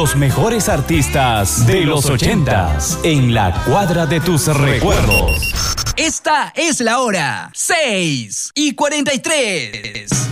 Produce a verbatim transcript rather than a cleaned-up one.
Los mejores artistas de los ochentas en la cuadra de tus recuerdos. Esta es la hora. seis y cuarenta y tres.